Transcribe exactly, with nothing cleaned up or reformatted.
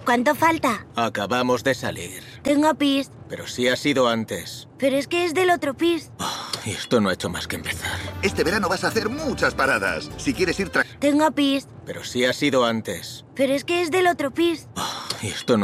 ¿Cuánto falta? Acabamos de salir. Tengo pis. Pero sí ha sido antes. Pero es que es del otro pis. Oh, y esto no ha hecho más que empezar. Este verano vas a hacer muchas paradas. Si quieres ir tras... Tengo pis. Pero sí ha sido antes. Pero es que es del otro pis. Oh, y esto no